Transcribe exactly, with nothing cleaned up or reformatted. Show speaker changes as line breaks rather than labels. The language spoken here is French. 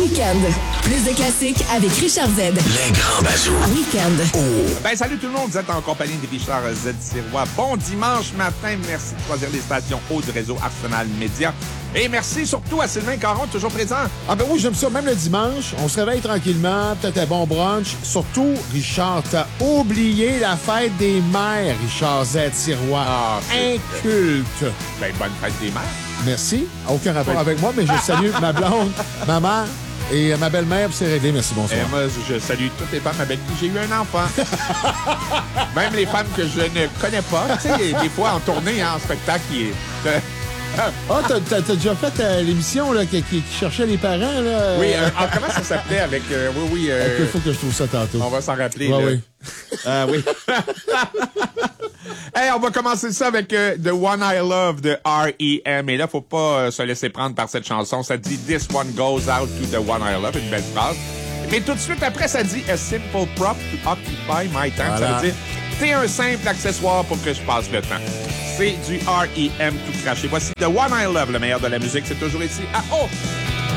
Week-end. Plus de classiques avec Richard Z.
Les grands bazous.
Week-end.
Oh. Ben, salut tout le monde, vous êtes en compagnie de Richard Z. Sirois. Bon dimanche matin, merci de choisir les stations haut du réseau Arsenal Média. Et merci surtout à Sylvain Caron, toujours présent.
Ah ben oui, j'aime ça. Même le dimanche, on se réveille tranquillement, peut-être un bon brunch. Surtout, Richard, t'as oublié la fête des mères, Richard Z. Sirois.
Ah,
inculte.
Ben, bonne fête des mères.
Merci. Aucun rapport avec moi, mais je salue ma blonde, ma mère et ma belle-mère. C'est réglé. Merci, bonsoir.
Et moi, je salue toutes les femmes avec qui j'ai eu un enfant. Même les femmes que je ne connais pas. Tu sais, des fois, en tournée, hein, en spectacle, qui est...
Ah, t'as, t'as, t'as déjà fait euh, l'émission là, qui, qui, qui cherchait les parents, là?
Oui, euh, alors, comment ça s'appelait avec... Euh, oui, oui... Euh,
Il faut que je trouve ça tantôt.
On va s'en rappeler.
Ouais,
là.
oui.
Ah oui. Hey, on va commencer ça avec euh, The One I Love de R E M. Et là, faut pas euh, se laisser prendre par cette chanson. Ça dit « This one goes out to the one I love », une belle phrase. Mais tout de suite après, ça dit « A simple prop to occupy my time voilà. ». Ça veut dire « T'es un simple accessoire pour que je passe le temps ». C'est du R E M tout craché. Voici The One I Love, le meilleur de la musique. C'est toujours ici à O.